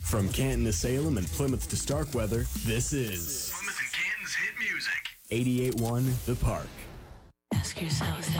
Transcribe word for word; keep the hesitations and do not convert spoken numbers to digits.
From Canton to Salem and Plymouth to Starkweather, this is Plymouth and Canton's hit music. eighty-eight point one The Park. Ask yourself